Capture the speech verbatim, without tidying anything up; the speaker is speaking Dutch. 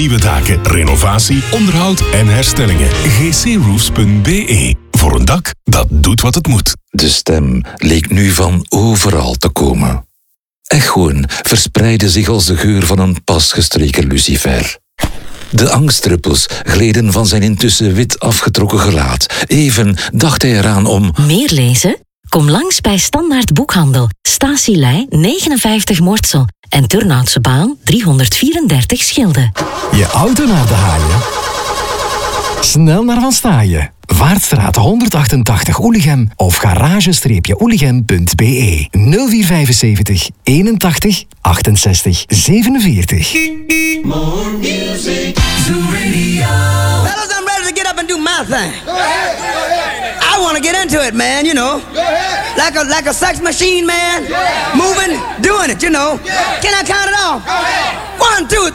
nieuwe daken, renovatie, onderhoud en herstellingen. g c roofs punt b e. Voor een dak dat doet wat het moet. De stem leek nu van overal te komen. Echoen verspreidde zich als de geur van een pas gestreken lucifer. De angstdruppels gleden van zijn intussen wit afgetrokken gelaat. Even dacht hij eraan om... Meer lezen? Kom langs bij Standaard Boekhandel. Statielei negenenvijftig Mortsel. En Turnhoutse Baan driehonderdvierendertig Schilde. Je auto naar de haaien? Snel naar Van Staaien. Vaartstraat honderdachtentachtig Oelichem of garage-oelichem punt b e. nul vier vijfenzeventig eenentachtig achtenzestig zevenenveertig. More music, Zoo Radio. Fellas, I'm ready to get up and do my thing. Go ahead, go ahead. I want to get into it, man, you know. Go ahead. Like a, like a sex machine, man. Yeah. Moving, doing it, you know. Yeah. Can I count it off? Go ahead. One, two,